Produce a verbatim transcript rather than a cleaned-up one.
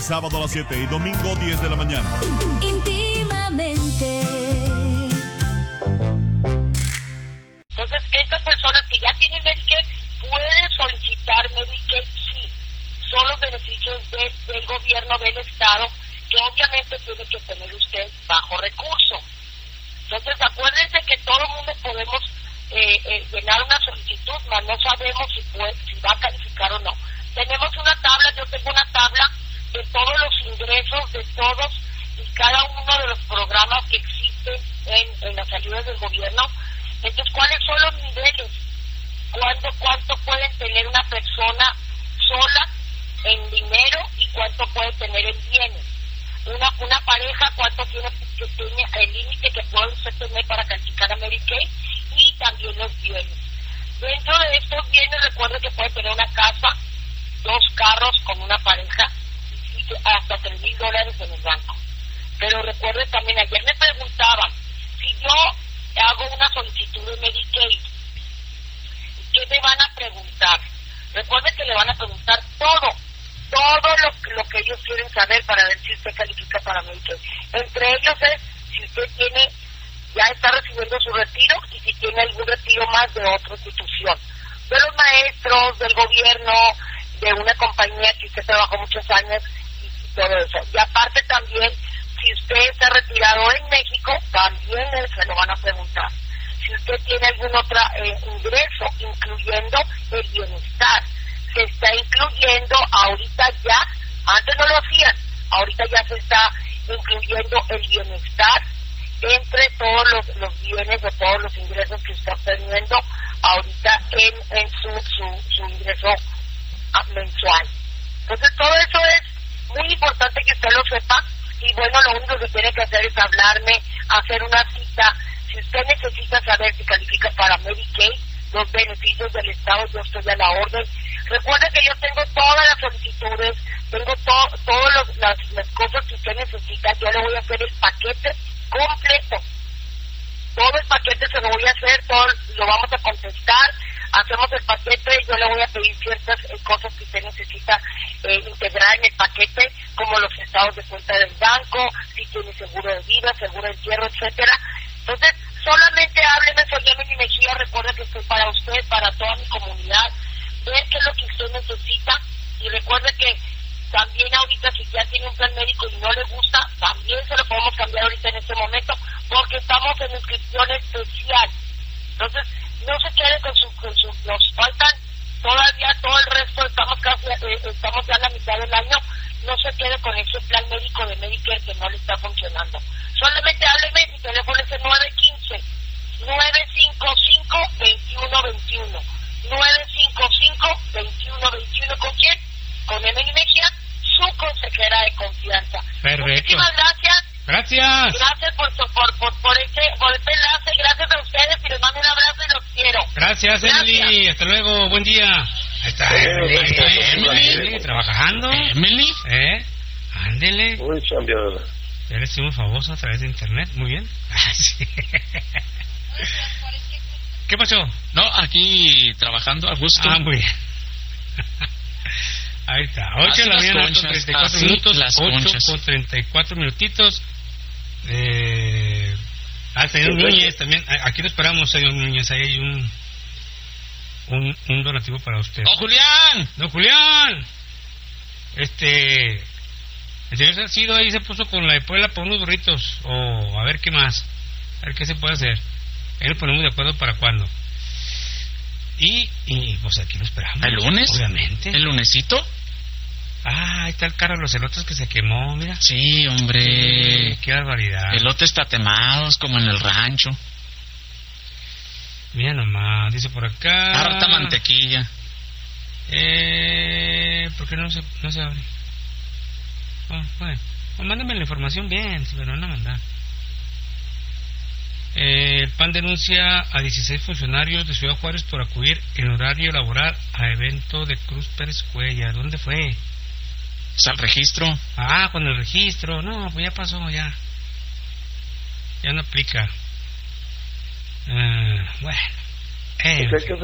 viernes, sábado a las siete y domingo diez de la mañana. Íntimamente. Entonces, estas personas que ya tienen Medicaid pueden solicitar Medicaid, sí. Son los beneficios de, del gobierno del Estado, que obviamente tiene que tener usted bajo recurso. Entonces, acuérdense que todo el mundo podemos eh, eh, llenar una solicitud, mas no sabemos si, puede, si va a calificar o no. Tenemos una tabla, yo tengo una tabla de todos los ingresos de todos y cada uno de los programas que existen en, en las ayudas del gobierno. Entonces, ¿cuáles son los niveles? ¿Cuánto, cuánto puede tener una persona sola en dinero y cuánto puede tener en bienes? Una una pareja, cuánto tiene que tiene el límite que puede usted tener para calificar a Medicaid, y también los bienes. Dentro de estos bienes, recuerde que puede tener una casa, dos carros con una pareja y que hasta tres mil dólares en el banco. Pero recuerde también, ayer me preguntaban, si yo hago una solicitud de Medicaid, ¿qué me van a preguntar? Recuerde que le van a preguntar todo. Todo lo, lo que ellos quieren saber para ver si usted califica para Medicaid. Entre ellos es si usted tiene, ya está recibiendo su retiro y si tiene algún retiro más de otra institución. De los maestros, del gobierno, de una compañía que usted trabajó muchos años y todo eso. Y aparte también, si usted está retirado en México, también se lo van a preguntar. Si usted tiene algún otro eh, ingreso, incluyendo el bienestar. Se está incluyendo ahorita ya, antes no lo hacían, ahorita ya se está incluyendo el bienestar entre todos los, los bienes o todos los ingresos que está teniendo ahorita en, en su, su, su ingreso mensual. Entonces todo eso es muy importante que usted lo sepa, y bueno, lo único que tiene que hacer es hablarme, hacer una cita. Si usted necesita saber si califica para Medicaid, los beneficios del Estado, yo estoy a la orden. Recuerde que yo tengo todas las solicitudes, tengo to, todas las, las cosas que usted necesita. Yo le voy a hacer el paquete completo. Todo el paquete se lo voy a hacer, todo lo vamos a contestar. Hacemos el paquete, yo le voy a pedir ciertas eh, cosas que usted necesita eh, integrar en el paquete, como los estados de cuenta del banco, si tiene seguro de vida, seguro de entierro, etcétera. Entonces, solamente hábleme, soy Emily Mejía. Recuerde que estoy para usted, para toda mi comunidad. Ver qué es lo que usted necesita, y recuerde que también ahorita, si ya tiene un plan médico y no le gusta, también se lo podemos cambiar ahorita en este momento, porque estamos en inscripción especial. Entonces, no se quede con su, con su, nos faltan todavía todo el resto, estamos casi, eh, estamos ya a la mitad del año. No se quede con ese plan médico de Medicare que no le está funcionando. Solamente hábleme, mi teléfono es el nueve uno cinco, nueve cinco cinco, dos uno dos uno. nueve cinco cinco, dos uno dos uno. ¿Con quién? Con Emily Mejía, su consejera de confianza. Perfecto. Muchísimas gracias. Gracias. Gracias por, por, por, por, este, por este enlace. Gracias a ustedes y les mando un abrazo y los quiero. Gracias, Emily. Gracias. Hasta luego. Buen día. Ahí está Emily. Ahí está Emily. Emily, trabajando. Emily. ¿Eh? Ándele. Muy chambeadora. Ya le hicimos famoso a través de internet. Muy bien. Sí. ¿Qué pasó? No, aquí trabajando a gusto. Ah, muy bien. Ahí está. ocho de la mañana con treinta y cuatro minutos. ocho con treinta y cuatro minutitos. Eh, ah, señor Núñez también. Aquí lo esperamos, señor Núñez. Ahí hay un, un, un donativo para usted. ¡Oh, Julián! ¡No, Julián! Este. El señor Salcido ahí se puso con la de Puebla por unos burritos. O a ver qué más. A ver qué se puede hacer. Ahí nos ponemos de acuerdo para cuándo. Y, y pues aquí lo esperamos. ¿El lunes? Obviamente. ¿El lunesito? Ah, ahí está el carro de los elotes que se quemó, mira. Sí, hombre. Sí, qué barbaridad. Elotes tatemados como en el rancho. Mira nomás, dice por acá. Harta mantequilla. Eh, ¿por qué no se, no se abre? Oh, bueno, pues mándame la información bien, si me lo van a mandar. Eh, el P A N denuncia a dieciséis funcionarios de Ciudad Juárez por acudir en horario laboral a evento de Cruz Pérez Cuellar. ¿Dónde fue? ¿Es al registro? Ah, con el registro. No, pues ya pasó, ya. Ya no aplica. Uh, bueno. Eh,